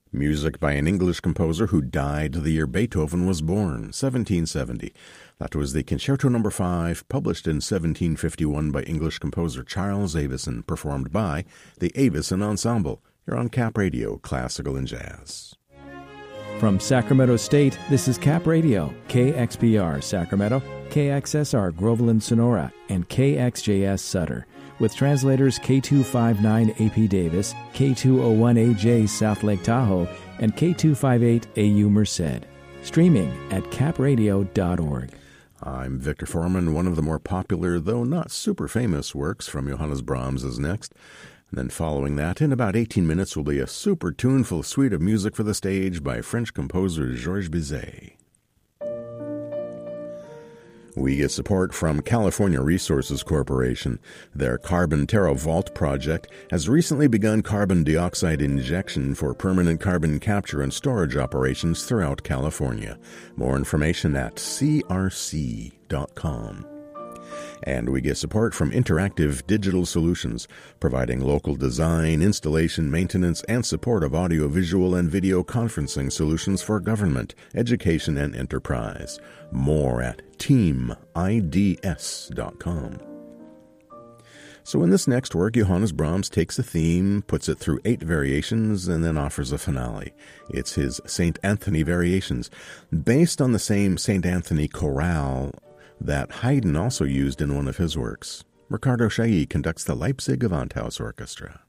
Music by an English composer who died the year Beethoven was born, 1770. That was the Concerto No. 5, published in 1751 by English composer Charles Avison, performed by the Avison Ensemble. You're on Cap Radio, Classical and Jazz. From Sacramento State, this is Cap Radio, KXPR Sacramento, KXSR Groveland Sonora, and KXJS Sutter, with translators K259AP Davis, K201AJ South Lake Tahoe, and K258AU Merced. Streaming at capradio.org. I'm Victor Foreman. One of the more popular, though not super famous, works from Johannes Brahms is next. And then following that, in about 18 minutes, will be a super tuneful suite of music for the stage by French composer Georges Bizet. We get support from California Resources Corporation. Their Carbon TerraVault project has recently begun carbon dioxide injection for permanent carbon capture and storage operations throughout California. More information at crc.com. And we get support from Interactive Digital Solutions, providing local design, installation, maintenance, and support of audiovisual and video conferencing solutions for government, education, and enterprise. More at teamids.com. So in this next work, Johannes Brahms takes a theme, puts it through 8 variations, and then offers a finale. It's his St. Anthony Variations, based on the same St. Anthony chorale that Haydn also used in one of his works. Ricardo Chailly conducts the Leipzig Gewandhaus Orchestra.